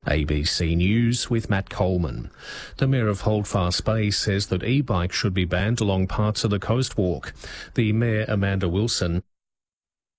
ABC News with Matt Coleman. The Mayor of Holdfast Bay says that e-bikes should be banned along parts of the Coast Walk. The Mayor, Amanda Wilson,